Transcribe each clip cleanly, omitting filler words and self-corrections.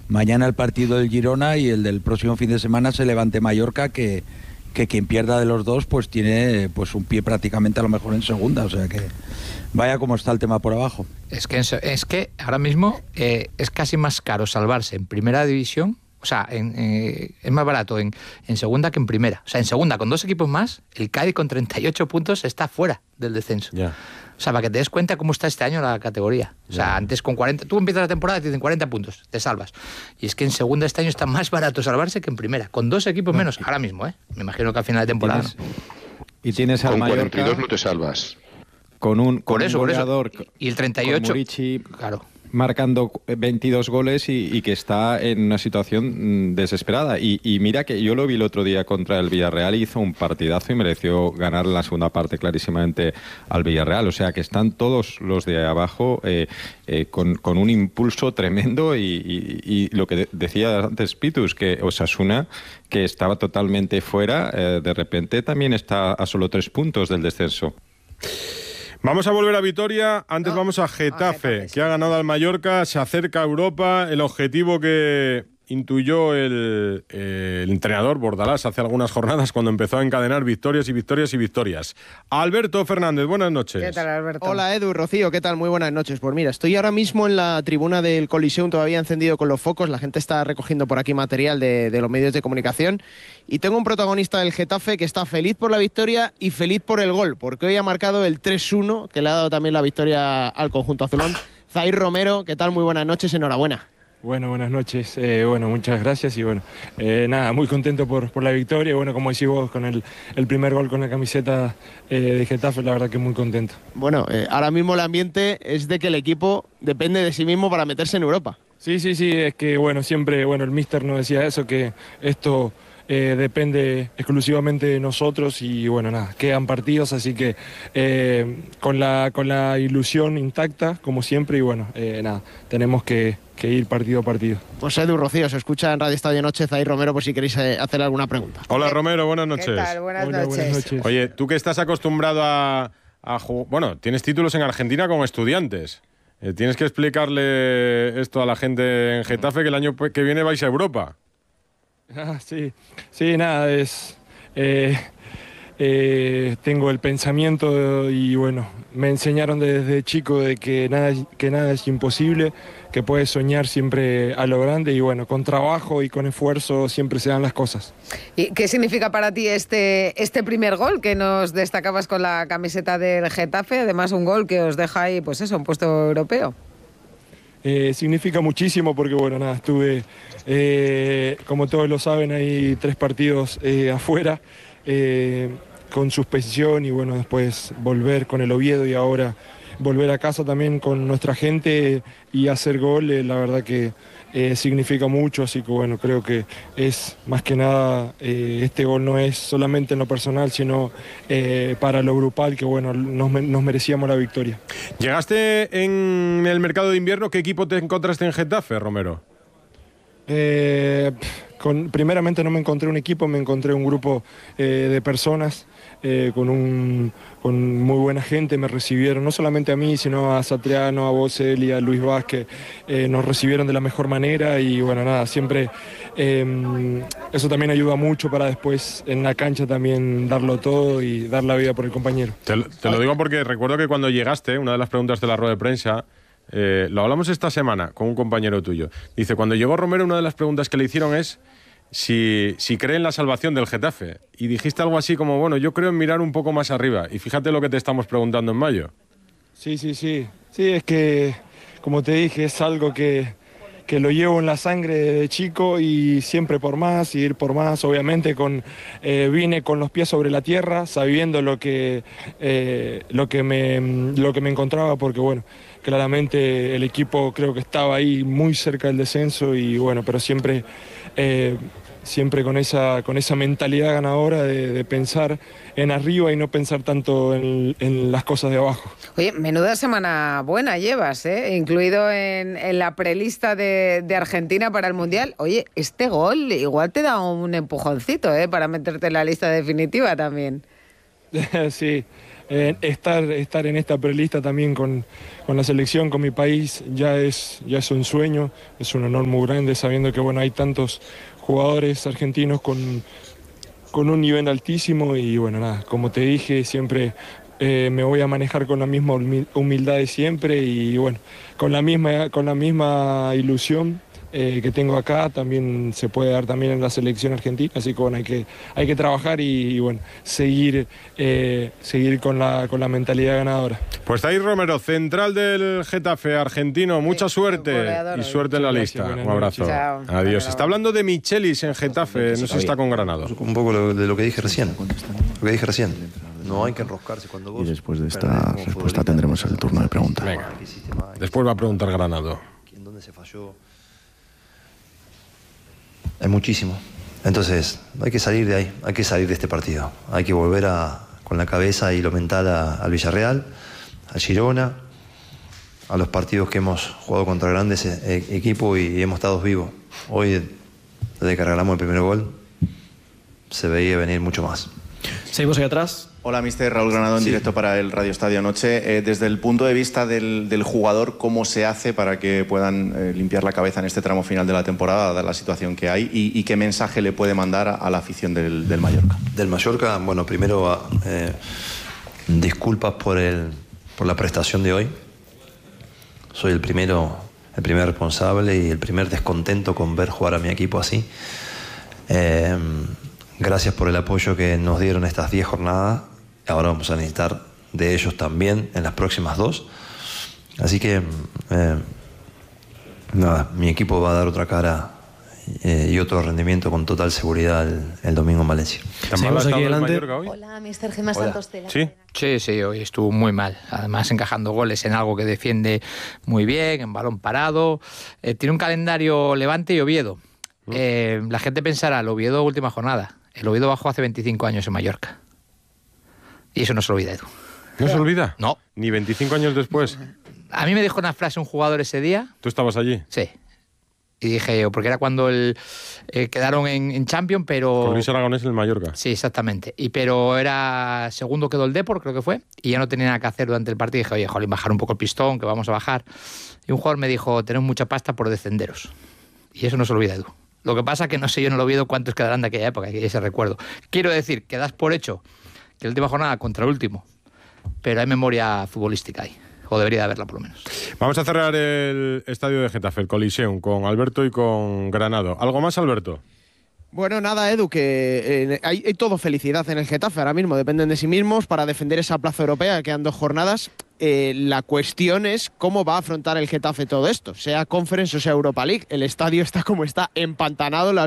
mañana el partido del Girona y el del próximo fin de semana se Levante Mallorca, que quien pierda de los dos pues tiene pues un pie prácticamente a lo mejor en segunda, o sea que vaya como está el tema por abajo. Es que ahora mismo es casi más caro salvarse en primera división, o sea, es más barato en segunda que en primera. O sea, en segunda, con 2 equipos más, el Cádiz con 38 puntos está fuera del descenso. Ya. O sea, para que te des cuenta cómo está este año la categoría. O sea, antes con 40... Tú empiezas la temporada y te dicen 40 puntos, te salvas. Y es que en segunda este año está más barato salvarse que en primera, con 2 equipos menos, ahora mismo, ¿eh? Me imagino que al final de temporada... Tienes al con Mallorca 42 no te salvas. con un Por goleador, eso. Y el 38... con Murici, claro. marcando 22 goles y que está en una situación desesperada. Y mira que yo lo vi el otro día contra el Villarreal, hizo un partidazo y mereció ganar la segunda parte clarísimamente al Villarreal. O sea que están todos los de abajo con un impulso tremendo y lo que decía antes Pitus, que Osasuna, que estaba totalmente fuera, de repente también está a solo 3 puntos del descenso. Vamos a volver a Vitoria, antes vamos a Getafe, que ha ganado al Mallorca, se acerca a Europa, el objetivo que intuyó el entrenador Bordalás hace algunas jornadas cuando empezó a encadenar victorias y victorias y victorias. Alberto Fernández, buenas noches. ¿Qué tal, Alberto? Hola, Edu, Rocío, ¿qué tal? Muy buenas noches. Pues mira, estoy ahora mismo en la tribuna del Coliseum, todavía encendido con los focos, la gente está recogiendo por aquí material de los medios de comunicación y tengo un protagonista del Getafe que está feliz por la victoria y feliz por el gol, porque hoy ha marcado el 3-1, que le ha dado también la victoria al conjunto azulón. Zair Romero, ¿qué tal? Muy buenas noches, enhorabuena. Bueno, buenas noches. Muchas gracias y nada, muy contento por la victoria. Bueno, como decís vos, con el primer gol con la camiseta de Getafe, la verdad que muy contento. Bueno, ahora mismo el ambiente es de que el equipo depende de sí mismo para meterse en Europa. Sí, es que siempre, el míster nos decía eso, que esto depende exclusivamente de nosotros y quedan partidos, así que con la ilusión intacta, como siempre, y tenemos que ir partido a partido. Pues Edu, Rocío, se escucha en Radio Estadio Noche, Zair Romero, por si queréis hacer alguna pregunta. Hola Romero, buenas noches. ¿Qué tal? Buenas noches. Oye, tú que estás acostumbrado a jugar, tienes títulos en Argentina como estudiantes. Tienes que explicarle esto a la gente en Getafe, que el año que viene vais a Europa. Tengo el pensamiento y me enseñaron desde chico de que nada es imposible, que puedes soñar siempre a lo grande y con trabajo y con esfuerzo siempre se dan las cosas. ¿Y qué significa para ti este primer gol que nos destacabas con la camiseta del Getafe? Además un gol que os deja ahí, pues eso, un puesto europeo. Significa muchísimo porque estuve, como todos lo saben, hay 3 partidos afuera, con suspensión y después volver con el Oviedo y ahora volver a casa también con nuestra gente y hacer gol, la verdad que significa mucho, así que creo que es más que nada, este gol no es solamente en lo personal, sino para lo grupal, que nos merecíamos la victoria. Llegaste en el mercado de invierno, ¿qué equipo te encontraste en Getafe, Romero? Primeramente no me encontré un equipo, me encontré un grupo de personas con muy buena gente. Me recibieron no solamente a mí, sino a Satriano, a Bosel y a Luis Vázquez. Nos recibieron de la mejor manera y siempre eso también ayuda mucho para después en la cancha también darlo todo y dar la vida por el compañero. Te lo digo porque recuerdo que cuando llegaste, una de las preguntas de la rueda de prensa, lo hablamos esta semana con un compañero tuyo. Dice, cuando llegó Romero, una de las preguntas que le hicieron es si cree en la salvación del Getafe. Y dijiste algo así como, yo creo en mirar un poco más arriba. Y fíjate lo que te estamos preguntando en mayo. Sí. Sí, es que, como te dije, es algo que lo llevo en la sangre de chico y siempre por más, y ir por más. Obviamente vine con los pies sobre la tierra, sabiendo lo que me encontraba, porque claramente el equipo creo que estaba ahí muy cerca del descenso y pero siempre con esa mentalidad ganadora de pensar en arriba y no pensar tanto en las cosas de abajo. Oye, menuda semana buena llevas, incluido en la prelista de Argentina para el Mundial. Oye, este gol igual te da un empujoncito, para meterte en la lista definitiva también. Sí, estar en esta prelista también con la selección, con mi país, ya es un sueño, es un honor muy grande, sabiendo que bueno, hay tantos jugadores argentinos con un nivel altísimo y bueno, nada, como te dije, siempre me voy a manejar con la misma humildad de siempre y bueno, con la misma ilusión que tengo acá, también se puede dar también en la selección argentina, así que bueno, hay que trabajar y bueno, seguir con la mentalidad ganadora. Pues está ahí Romero, central del Getafe argentino, mucha suerte y suerte en la lista. Un abrazo. Chao. Adiós. Está hablando de Michelis en Getafe, no sé si está con Granado. Un poco de lo que dije recién. No hay que enroscarse cuando vos... Y después de esta respuesta tendremos el turno de preguntas. Venga, después va a preguntar Granado. ¿Dónde se falló? Hay muchísimo. Entonces, hay que salir de ahí, hay que salir de este partido. Hay que volver con la cabeza y lo mental al Villarreal, al Girona, a los partidos que hemos jugado contra grandes equipos y hemos estado vivos. Hoy, desde que regalamos el primer gol, se veía venir mucho más. Seguimos ahí atrás. Hola, mister Raúl Granado, en directo para el Radio Estadio Anoche. Desde el punto de vista del jugador, ¿cómo se hace para que puedan limpiar la cabeza en este tramo final de la temporada, dada la situación que hay? ¿Y qué mensaje le puede mandar a la afición del Mallorca? Del Mallorca, bueno, primero disculpas por la prestación de hoy. Soy el primer responsable y el primer descontento con ver jugar a mi equipo así. Gracias por el apoyo que nos dieron estas 10 jornadas. Ahora vamos a necesitar de ellos también en las próximas 2. Así que, nada, mi equipo va a dar otra cara y otro rendimiento con total seguridad el domingo en Valencia. Seguimos aquí adelante. Hola, mister Gemma Santos Tela. Sí, hoy estuvo muy mal. Además, encajando goles en algo que defiende muy bien, en balón parado. Tiene un calendario Levante y Oviedo. La gente pensará, el Oviedo última jornada. El Oviedo bajó hace 25 años en Mallorca. Y eso no se olvida, Edu. ¿No se olvida? No. Ni 25 años después. A mí me dijo una frase un jugador ese día. ¿Tú estabas allí? Sí. Y dije, porque era cuando quedaron en Champions, pero... Con Luis Aragonés en el Mallorca. Sí, exactamente. Pero era segundo quedó el Depor, creo que fue, y ya no tenía nada que hacer durante el partido. Y dije, oye, jolín, bajar un poco el pistón, que vamos a bajar. Y un jugador me dijo, tenemos mucha pasta por descenderos. Y eso no se olvida, Edu. Lo que pasa es que no sé yo en el Oviedo cuántos quedarán de aquella época, ese recuerdo. Quiero decir, que das por hecho que la última jornada contra el último, pero hay memoria futbolística ahí, o debería de haberla por lo menos. Vamos a cerrar el estadio de Getafe, el Coliseum, con Alberto y con Granado. ¿Algo más, Alberto? Bueno, nada, Edu, que hay todo felicidad en el Getafe ahora mismo, dependen de sí mismos para defender esa plaza europea, quedan 2 jornadas. La cuestión es cómo va a afrontar el Getafe todo esto, sea Conference o sea Europa League. El estadio está como está, empantanado, lo has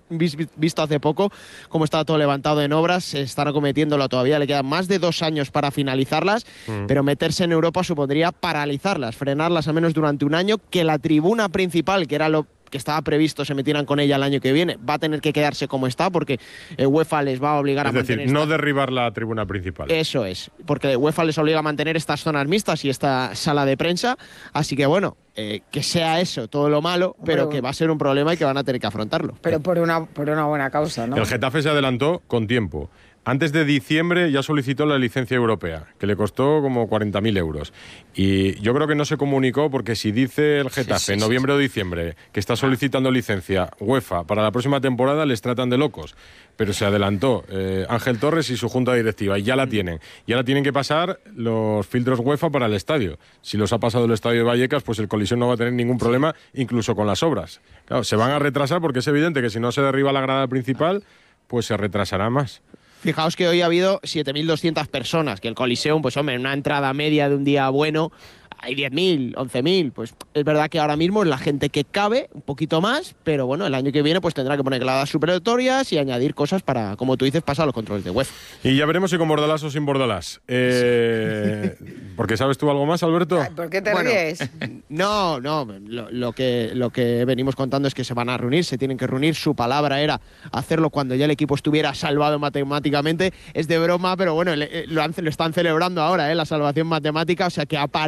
visto hace poco, cómo está todo levantado en obras, se están acometiéndolo todavía, le quedan más de 2 años para finalizarlas, pero meterse en Europa supondría paralizarlas, frenarlas al menos durante un año, que la tribuna principal, que era lo que estaba previsto se metieran con ella el año que viene, va a tener que quedarse como está porque UEFA les va a obligar a mantener... Es decir, no derribar la tribuna principal. Eso es, porque UEFA les obliga a mantener estas zonas mixtas y esta sala de prensa, así que bueno, que sea eso todo lo malo, pero que va a ser un problema y que van a tener que afrontarlo. Pero por una buena causa, ¿no? El Getafe se adelantó con tiempo. Antes de diciembre ya solicitó la licencia europea, que le costó como 40.000 euros. Y yo creo que no se comunicó porque si dice el Getafe en noviembre o diciembre que está solicitando licencia UEFA para la próxima temporada, les tratan de locos. Pero se adelantó Ángel Torres y su junta directiva y ya la tienen. Y ahora tienen que pasar los filtros UEFA para el estadio. Si los ha pasado el estadio de Vallecas, pues el Coliseum no va a tener ningún problema, incluso con las obras. Claro, se van a retrasar porque es evidente que si no se derriba la grada principal, pues se retrasará más. Fijaos que hoy ha habido 7.200 personas, que el Coliseum, pues hombre, en una entrada media de un día bueno, hay 10.000, 11.000, pues es verdad que ahora mismo es la gente que cabe, un poquito más, pero bueno, el año que viene pues tendrá que poner gradas superatorias y añadir cosas para, como tú dices, pasar los controles de UEFA. Y ya veremos si con Bordalás o sin Bordalás. ¿Porque sabes tú algo más, Alberto? Ay, ¿por qué te ríes? No, lo que venimos contando es que se van a reunir, se tienen que reunir, su palabra era hacerlo cuando ya el equipo estuviera salvado matemáticamente, es de broma, pero bueno, lo están celebrando ahora, la salvación matemática, o sea que a partir de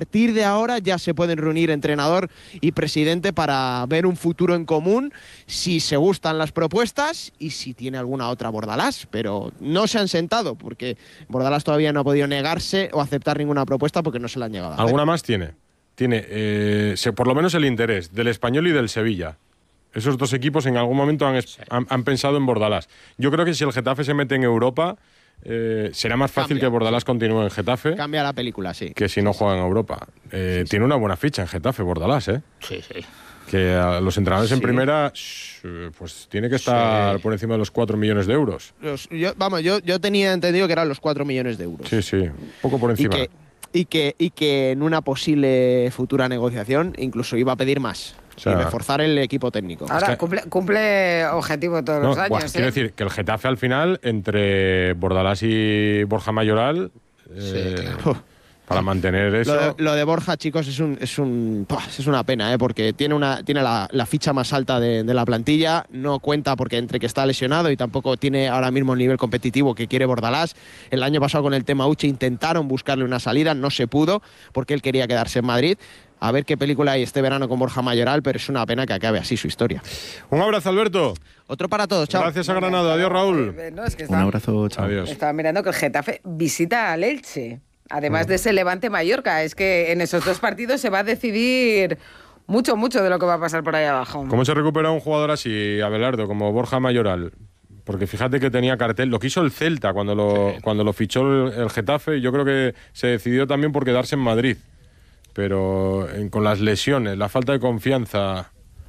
de ahora ya se pueden reunir entrenador y presidente para ver un futuro en común, si se gustan las propuestas y si tiene alguna otra Bordalás, pero no se han sentado porque Bordalás todavía no ha podido negarse o aceptar ninguna propuesta porque no se la han llegado a hacer. ¿Alguna más tiene? Tiene por lo menos el interés del Español y del Sevilla. Esos dos equipos en algún momento han pensado en Bordalás. Yo creo que si el Getafe se mete en Europa, será más fácil que Bordalás continúe en Getafe. Cambia la película, sí. Que si no juega en Europa. Tiene una buena ficha en Getafe, Bordalás, ¿eh? Sí, sí. Que a los entrenadores en primera, pues tiene que estar por encima de los 4 millones de euros. Yo tenía entendido que eran los 4 millones de euros. Sí, sí, un poco por encima. Y que en una posible futura negociación incluso iba a pedir más. O sea, y reforzar el equipo técnico. Ahora cumple objetivo todos los años. Quiero decir que el Getafe al final, entre Bordalás y Borja Mayoral, para mantener eso. Lo de Borja, chicos, es una pena, porque tiene la ficha más alta de la plantilla. No cuenta porque entre que está lesionado y tampoco tiene ahora mismo el nivel competitivo que quiere Bordalás. El año pasado con el tema Uche intentaron buscarle una salida, no se pudo porque él quería quedarse en Madrid. A ver qué película hay este verano con Borja Mayoral, pero es una pena que acabe así su historia. Un abrazo, Alberto. Otro para todos, chao. Gracias a Granada. Adiós, Raúl. Un abrazo, chao. Adiós. Estaba mirando que el Getafe visita al Elche, además de ese Levante Mallorca. Es que en esos dos partidos se va a decidir mucho de lo que va a pasar por ahí abajo. ¿Cómo se recupera un jugador así, Abelardo, como Borja Mayoral? Porque fíjate que tenía cartel, lo quiso el Celta cuando lo fichó el Getafe, y yo creo que se decidió también por quedarse en Madrid. Pero con las lesiones, la falta de confianza.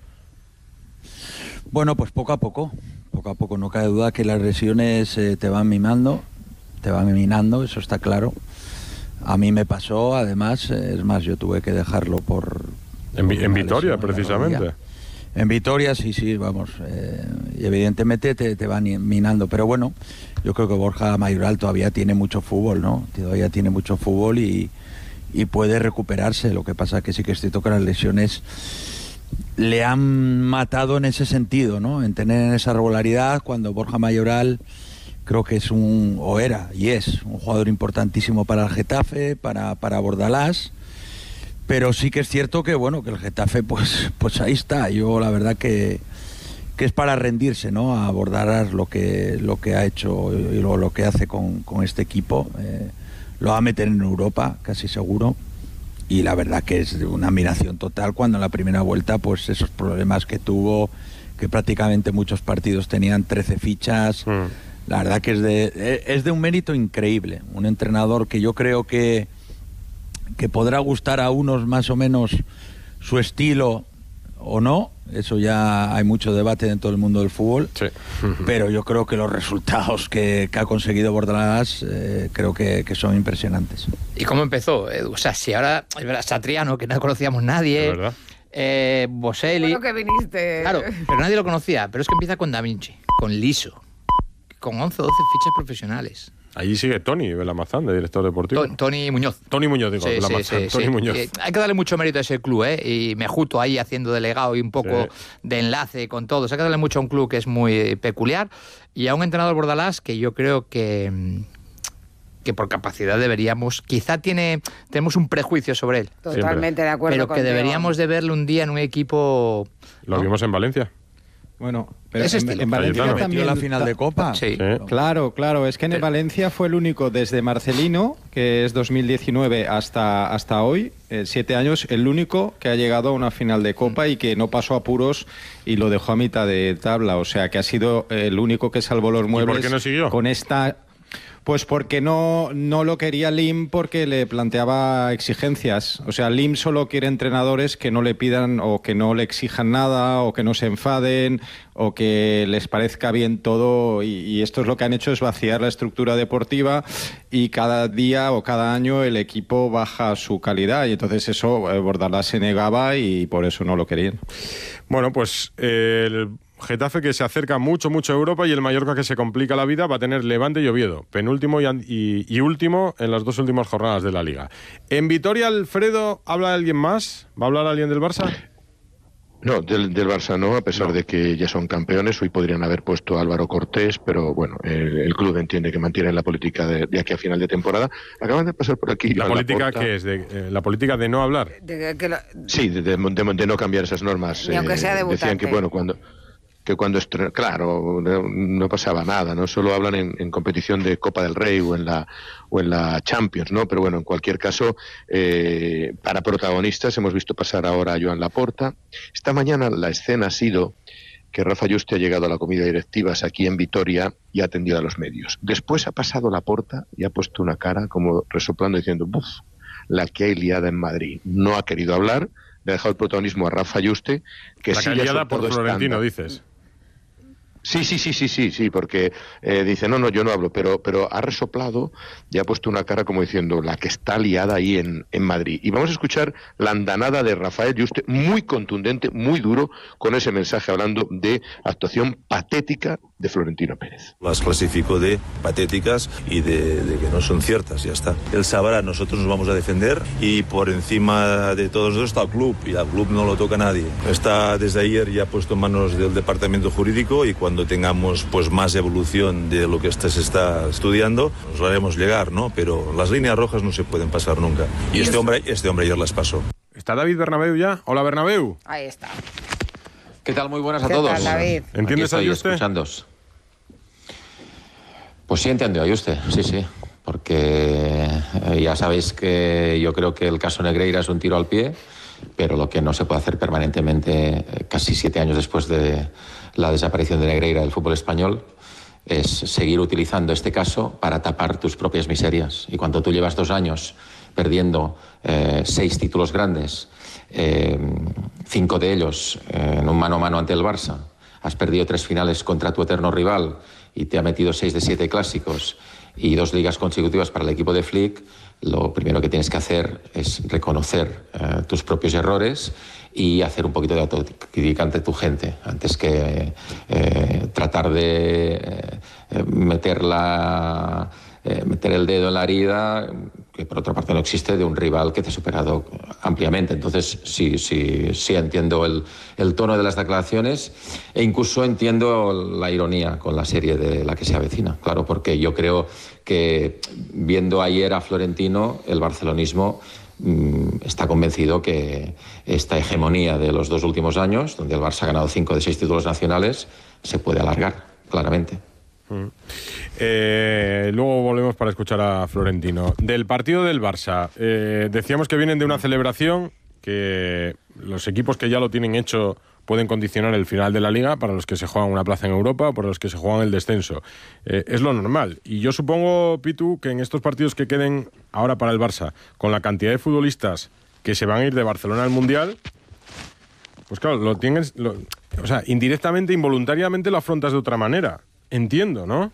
Bueno, pues poco a poco, no cabe duda que las lesiones te van minando, eso está claro. A mí me pasó, además, es más, yo tuve que dejarlo en Vitoria, precisamente. En Vitoria, sí, vamos. Y evidentemente te van minando. Pero bueno, yo creo que Borja Mayoral todavía tiene mucho fútbol, ¿no? Todavía tiene mucho fútbol y puede recuperarse. Lo que pasa que sí que es cierto que las lesiones le han matado en ese sentido, ¿no? En tener esa regularidad, cuando Borja Mayoral creo que es un jugador importantísimo para el Getafe, para Bordalás. Pero sí que es cierto que bueno, que el Getafe pues ahí está. Yo la verdad que es para rendirse, ¿no? A Bordalás lo que ha hecho y lo que hace con este equipo. Lo va a meter en Europa, casi seguro, y la verdad que es una admiración total cuando en la primera vuelta, pues esos problemas que tuvo, que prácticamente muchos partidos tenían 13 fichas, la verdad que es de un mérito increíble, un entrenador que yo creo que podrá gustar a unos más o menos su estilo o no, eso ya hay mucho debate dentro del mundo del fútbol, sí. Pero yo creo que los resultados que ha conseguido Bordalás creo que son impresionantes. ¿Y cómo empezó? O sea, si ahora Satriano, que no conocíamos nadie, Boselli... Bueno que viniste. Claro, pero nadie lo conocía, pero es que empieza con Da Vinci, con Liso, con 11 o 12 fichas profesionales. Allí sigue Tony Belamazán, de director deportivo. Tony Muñoz. Tony Muñoz, digo, Belamazán. Tony Muñoz. Hay que darle mucho mérito a ese club, y Mejuto ahí haciendo delegado y un poco de enlace con todos. Hay que darle mucho a un club que es muy peculiar y a un entrenador Bordalás que yo creo que por capacidad deberíamos, quizá tenemos un prejuicio sobre él. Totalmente de acuerdo pero que contigo. Deberíamos de verle un día en un equipo... Lo vimos en Valencia. Bueno, pero en Valencia también la final de Copa. Sí. Claro, es que en Valencia fue el único desde Marcelino, que es 2019 hasta hoy, 7 años, el único que ha llegado a una final de Copa y que no pasó apuros y lo dejó a mitad de tabla, o sea que ha sido el único que salvó los muebles. ¿Y por qué no siguió? Con esta... Pues porque no lo quería Lim, porque le planteaba exigencias. O sea, Lim solo quiere entrenadores que no le pidan o que no le exijan nada o que no se enfaden o que les parezca bien todo, y esto es lo que han hecho, es vaciar la estructura deportiva, y cada día o cada año el equipo baja su calidad, y entonces eso Bordalás se negaba y por eso no lo querían. Bueno, pues el Getafe, que se acerca mucho a Europa, y el Mallorca, que se complica la vida, va a tener Levante y Oviedo, penúltimo y último en las dos últimas jornadas de la Liga. En Vitoria, Alfredo, ¿habla alguien más? ¿Va a hablar alguien del Barça? No, del Barça no, a pesar de que ya son campeones. Hoy podrían haber puesto a Álvaro Cortés, pero bueno, el club entiende que mantienen la política de aquí a final de temporada. Acaban de pasar por aquí. ¿La política qué es? ¿La política de no hablar? Sí, de no cambiar esas normas. Ni aunque sea debutante. Decían que, bueno, cuando claro, no pasaba nada, ¿no? Solo hablan en competición de Copa del Rey o en la Champions, ¿no? Pero bueno, en cualquier caso, para protagonistas hemos visto pasar ahora a Joan Laporta. Esta mañana la escena ha sido que Rafa Yuste ha llegado a la comida de directivas aquí en Vitoria y ha atendido a los medios. Después ha pasado Laporta y ha puesto una cara como resoplando diciendo, ¡buf!, la que hay liada en Madrid. No ha querido hablar, le ha dejado el protagonismo a Rafa Yuste, que la sí que liada por Florentino, dices. Sí, porque dice, no, yo no hablo, pero ha resoplado y ha puesto una cara como diciendo, la que está liada ahí en Madrid. Y vamos a escuchar la andanada de Rafael Yuste, muy contundente, muy duro, con ese mensaje hablando de actuación patética de Florentino Pérez. Las clasifico de patéticas y de que no son ciertas, ya está. Él sabrá, nosotros nos vamos a defender y por encima de todo eso está el club, y al club no lo toca nadie. Está desde ayer ya puesto en manos del departamento jurídico, y cuando tengamos pues más evolución de lo que se está estudiando, nos lo haremos llegar, ¿no? Pero las líneas rojas no se pueden pasar nunca. Y este hombre ayer las pasó. ¿Está David Bernabéu ya? Hola, Bernabéu. Ahí está. ¿Qué tal? Muy buenas a todos. ¿Qué tal, David? ¿Entiendes a Yuste? Escuchándos. Pues sí entiendo a Yuste, sí. Porque ya sabéis que yo creo que el caso Negreira es un tiro al pie, pero lo que no se puede hacer permanentemente, casi 7 años después de la desaparición de Negreira del fútbol español, es seguir utilizando este caso para tapar tus propias miserias. Y cuando tú llevas 2 años perdiendo 6 títulos grandes, 5 de ellos en un mano a mano ante el Barça, has perdido 3 finales contra tu eterno rival y te ha metido 6 de 7 clásicos y 2 ligas consecutivas para el equipo de Flick, lo primero que tienes que hacer es reconocer tus propios errores y hacer un poquito de autocrítica ante tu gente, antes que tratar de meter el dedo en la herida, que por otra parte no existe, de un rival que te ha superado ampliamente. Entonces sí entiendo el tono de las declaraciones e incluso entiendo la ironía con la serie de la que se avecina. Claro, porque yo creo que viendo ayer a Florentino, el barcelonismo está convencido que esta hegemonía de los 2 últimos años, donde el Barça ha ganado 5 de 6 títulos nacionales, se puede alargar, claramente. Luego volvemos para escuchar a Florentino. Del partido del Barça, decíamos que vienen de una celebración, que los equipos que ya lo tienen hecho pueden condicionar el final de la Liga para los que se juegan una plaza en Europa o para los que se juegan el descenso. Es lo normal. Y yo supongo, Pitu, que en estos partidos que queden ahora para el Barça, con la cantidad de futbolistas que se van a ir de Barcelona al Mundial, pues claro, o sea, indirectamente, involuntariamente lo afrontas de otra manera. Entiendo, ¿no?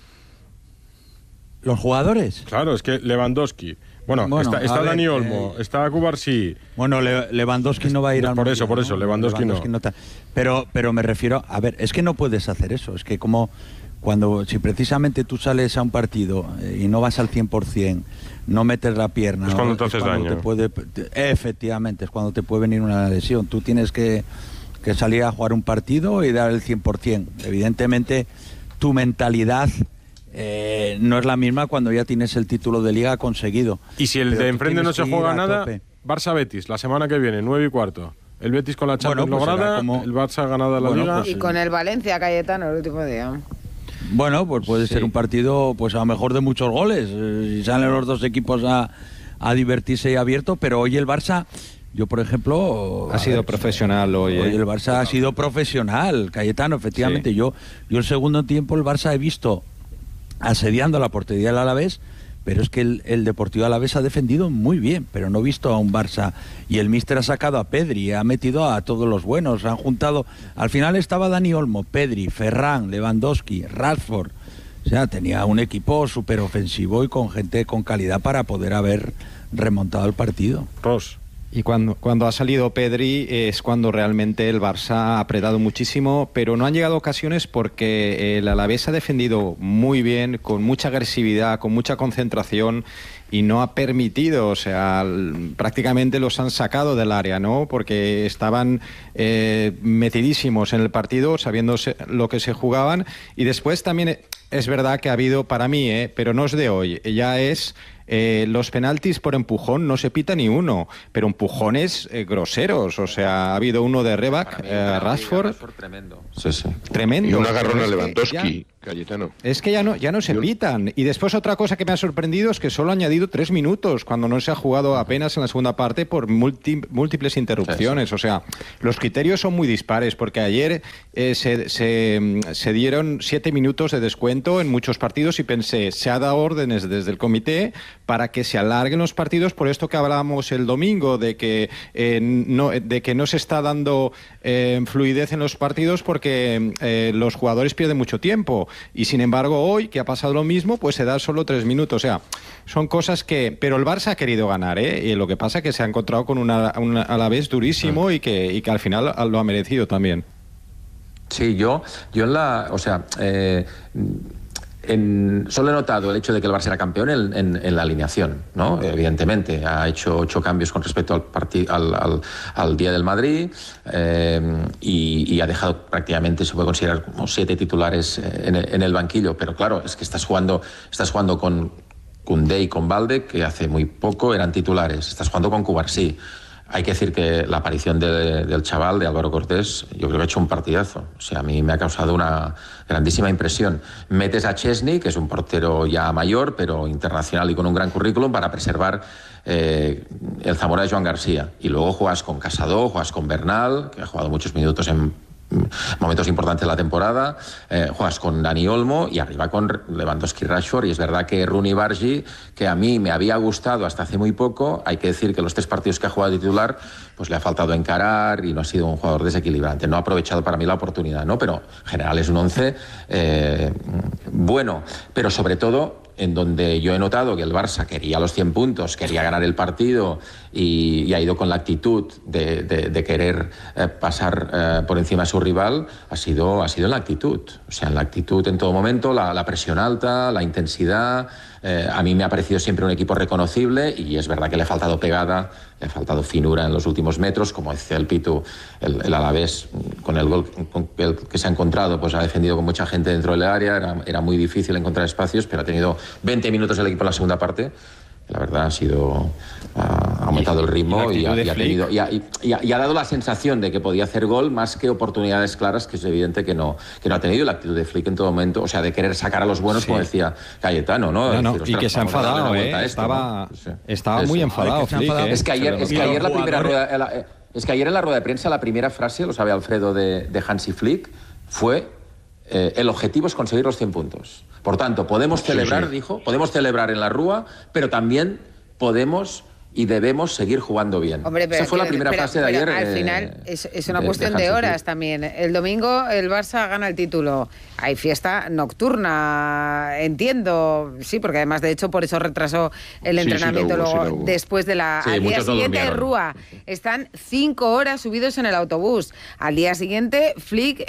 ¿Los jugadores? Claro, es que Lewandowski... Bueno, está Dani Olmo, está Cubarsí. Bueno, Lewandowski no va a ir al Mundial. Por eso, Lewandowski no. Pero me refiero, a ver, es que no puedes hacer eso. Es que si precisamente tú sales a un partido y no vas al 100%, no metes la pierna... Es cuando te haces daño. Efectivamente, es cuando te puede venir una lesión. Tú tienes que salir a jugar un partido y dar el 100%. Evidentemente, tu mentalidad... no es la misma cuando ya tienes el título de Liga conseguido. Y si el de enfrente no se juega nada, Barça-Betis, la semana que viene, 9:15. El Betis con la Champions lograda, el Barça ganada la Liga. Y con el Valencia, Cayetano, el último día. Bueno, pues puede ser un partido, pues a lo mejor de muchos goles. Si salen los 2 equipos a divertirse y abierto, pero hoy el Barça... Yo, por ejemplo... Ha sido profesional hoy. Hoy el Barça ha sido profesional, Cayetano, efectivamente. Sí. Yo el segundo tiempo el Barça he visto asediando la portería del Alavés, pero es que el Deportivo Alavés ha defendido muy bien, pero no he visto a un Barça, y el míster ha sacado a Pedri, ha metido a todos los buenos, han juntado, al final estaba Dani Olmo, Pedri, Ferran, Lewandowski, Rashford, o sea, tenía un equipo súper ofensivo y con gente con calidad para poder haber remontado el partido. Ross. Y cuando ha salido Pedri es cuando realmente el Barça ha apretado muchísimo, pero no han llegado ocasiones porque el Alavés ha defendido muy bien, con mucha agresividad, con mucha concentración, y no ha permitido, o sea, prácticamente los han sacado del área, ¿no? Porque estaban metidísimos en el partido, sabiendo lo que se jugaban. Y después también es verdad que ha habido, para mí, pero no es de hoy, ya es... los penaltis por empujón no se pita ni uno, pero empujones groseros. O sea, ha habido uno de Rebac, Rashford. Tremendo. Sí, sí. Tremendo. Y un agarrón a Lewandowski, Cayetano. Es que ya no se pitan. Y después otra cosa que me ha sorprendido es que solo ha añadido 3 minutos, cuando no se ha jugado apenas en la segunda parte por múltiples interrupciones. Sí. O sea, los criterios son muy dispares, porque ayer se dieron 7 minutos de descuento en muchos partidos y pensé, se ha dado órdenes desde el comité para que se alarguen los partidos, por esto que hablábamos el domingo, de que no se está dando fluidez en los partidos porque los jugadores pierden mucho tiempo. Y sin embargo hoy, que ha pasado lo mismo, pues se da solo 3 minutos. O sea, son cosas que... Pero el Barça ha querido ganar, y lo que pasa es que se ha encontrado con un Alavés durísimo y que al final lo ha merecido también. Sí, yo en la... O sea... solo he notado el hecho de que el Barça era campeón en la alineación, ¿no? Evidentemente, ha hecho 8 cambios con respecto al día del Madrid y ha dejado prácticamente, se puede considerar como 7 titulares en el banquillo, pero claro, es que estás jugando con Koundé y con Balde, que hace muy poco eran titulares, estás jugando con Cubarsí. Hay que decir que la aparición del chaval, de Álvaro Cortés, yo creo que ha hecho un partidazo. O sea, a mí me ha causado una grandísima impresión. Metes a Chesney, que es un portero ya mayor, pero internacional y con un gran currículum, para preservar el Zamora de Joan García. Y luego juegas con Casado, juegas con Bernal, que ha jugado muchos minutos en momentos importantes de la temporada, juegas con Dani Olmo y arriba con Lewandowski y Rashford, y es verdad que Rooney Bargi, que a mí me había gustado hasta hace muy poco, hay que decir que los 3 partidos que ha jugado de titular pues le ha faltado encarar y no ha sido un jugador desequilibrante, no ha aprovechado para mí la oportunidad, ¿no? Pero en general es un 11 bueno, pero sobre todo en donde yo he notado que el Barça quería los 100 puntos, quería ganar el partido y ha ido con la actitud de querer pasar por encima de su rival, ha sido en la actitud. O sea, en la actitud en todo momento, la presión alta, la intensidad. A mí me ha parecido siempre un equipo reconocible y es verdad que le ha faltado pegada, le ha faltado finura en los últimos metros, como decía el Pitu, el Alavés con el gol que se ha encontrado, pues ha defendido con mucha gente dentro del área, era muy difícil encontrar espacios, pero ha tenido 20 minutos el equipo en la segunda parte. La verdad ha aumentado el ritmo y ha dado la sensación de que podía hacer gol más que oportunidades claras, que es evidente que no ha tenido. La actitud de Flick en todo momento, o sea, de querer sacar a los buenos, como decía Cayetano, ¿no? Decir, y que se ha enfadado, estaba muy enfadado Flick. Es que ayer la primera rueda... Es que ayer en la rueda de prensa la primera frase, lo sabe Alfredo, de Hansi Flick, fue el objetivo es conseguir los 100 puntos. Por tanto, podemos celebrar, dijo, podemos celebrar en la Rúa, pero también podemos y debemos seguir jugando bien. Hombre, esa fue la primera frase de ayer. Al final es una cuestión de horas también. El domingo el Barça gana el título. Hay fiesta nocturna, entiendo, sí, porque además de hecho por eso retrasó el entrenamiento luego después de la... al día siguiente de Rúa están 5 horas subidos en el autobús. Al día siguiente Flick